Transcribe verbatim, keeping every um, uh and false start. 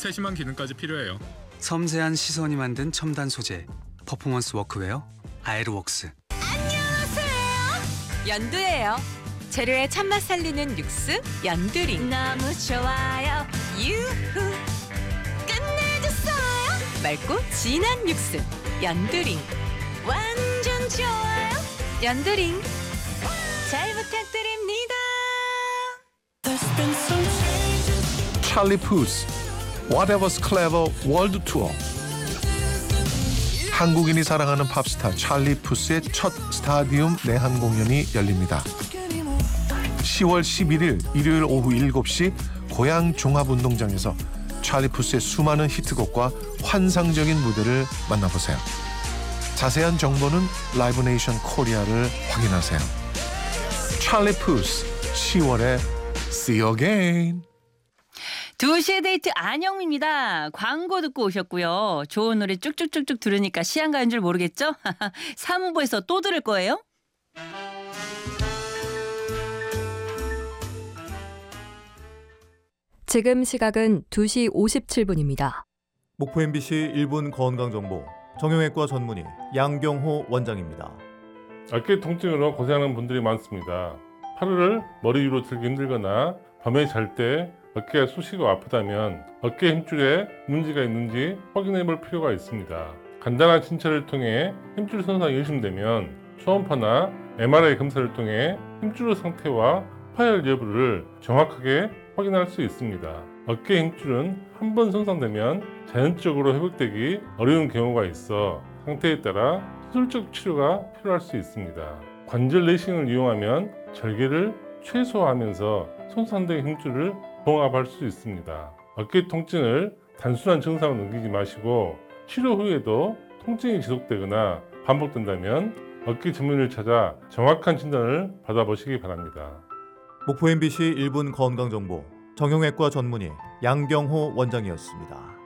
세심한 기능까지 필요해요. 섬세한 시선이 만든 첨단 소재, 퍼포먼스 워크웨어 아에르웍스. 연두예요. 재료의 참맛 살리는 육수 연두링. 너무 좋아요. 유후. 끝내줬어요. 맑고 진한 육수 연두링. 완전 좋아요. 연두링. 잘 부탁드립니다. 찰리 푸스 Whatever's Clever 월드 투어. 한국인이 사랑하는 팝스타 찰리 푸스의 첫 스타디움 내한 공연이 열립니다. 시월 십일일 일요일 오후 일곱 시 고양 종합운동장에서 찰리 푸스의 수많은 히트곡과 환상적인 무대를 만나보세요. 자세한 정보는 라이브 네이션 코리아를 확인하세요. 찰리 푸스 시월에 See You Again. 두 시의 데이트 안영미입니다. 광고 듣고 오셨고요. 좋은 노래 쭉쭉쭉쭉 들으니까 시간 가는 줄 모르겠죠? 사무부에서 또 들을 거예요? 지금 시각은 두 시 오십칠 분입니다. 목포 엠비씨 일 분 건강정보 정형외과 전문의 양경호 원장입니다. 어깨 통증으로 고생하는 분들이 많습니다. 팔을 머리 위로 들기 힘들거나 밤에 잘 때 어깨가 쑤시고 아프다면 어깨 힘줄에 문제가 있는지 확인해 볼 필요가 있습니다. 간단한 진찰을 통해 힘줄 손상이 의심되면 초음파나 엠알아이 검사를 통해 힘줄 상태와 파열 여부를 정확하게 확인할 수 있습니다. 어깨 힘줄은 한 번 손상되면 자연적으로 회복되기 어려운 경우가 있어 상태에 따라 수술적 치료가 필요할 수 있습니다. 관절 레이싱을 이용하면 절개를 최소화하면서 손상된 힘줄을 봉합할 수 있습니다. 어깨 통증을 단순한 증상으로 넘기지 마시고 치료 후에도 통증이 지속되거나 반복된다면 어깨 전문의를 찾아 정확한 진단을 받아보시기 바랍니다. 목포 엠비씨 일 분 건강정보 정형외과 전문의 양경호 원장이었습니다.